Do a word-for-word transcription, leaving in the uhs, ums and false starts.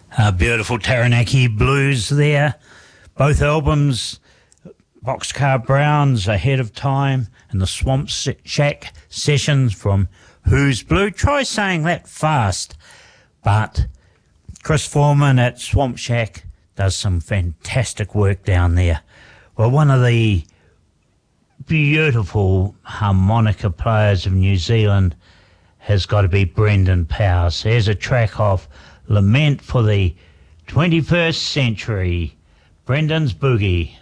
Uh, beautiful Taranaki Blues there. Both albums, Boxcar Browns, Ahead of Time, and the Swamp Shack Sessions from Who's Blue. Try saying that fast. But Chris Foreman at Swamp Shack does some fantastic work down there. Well, one of the beautiful harmonica players of New Zealand has got to be Brendan Powers. Here's a track off Lament for the twenty-first Century, Brendan's Boogie.